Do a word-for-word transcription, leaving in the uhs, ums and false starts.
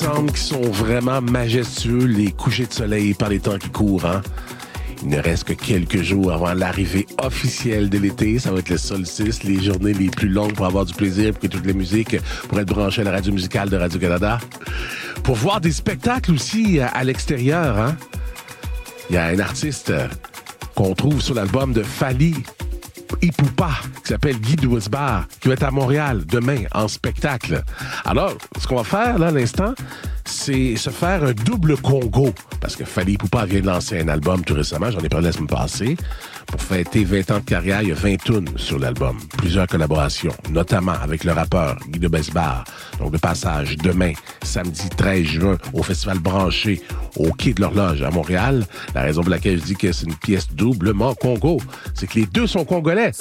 semble qu'ils sont vraiment majestueux, les couchers de soleil par les temps qui courent, hein? Il ne reste que quelques jours avant l'arrivée officielle de l'été. Ça va être le solstice, les journées les plus longues pour avoir du plaisir, pour que toutes les musiques pour être branchées à la radio musicale de Radio-Canada. Pour voir des spectacles aussi à, à l'extérieur, hein? Il y a un artiste qu'on trouve sur l'album de Fally Ipupa, qui s'appelle Guy Douesbar, qui va être à Montréal demain en spectacle. Alors, ce qu'on va faire là à l'instant, c'est se faire un double Congo. Parce que Fally Ipupa vient de lancer un album tout récemment, j'en ai parlé la semaine passée. Pour fêter vingt ans de carrière, il y a vingt tunes sur l'album. Plusieurs collaborations, notamment avec le rappeur Guy Douesbar. Donc, de passage demain, samedi treize juin, au Festival Branché, au Quai de l'Horloge à Montréal. La raison pour laquelle je dis que c'est une pièce doublement Congo, c'est que les deux sont congolais.